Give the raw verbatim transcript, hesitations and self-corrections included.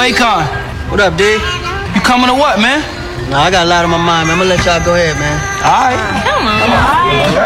Akon. What up, D? You coming or what, man? Nah, I got a lot on my mind, man. I'm gonna let y'all go ahead, man. All right. Come on.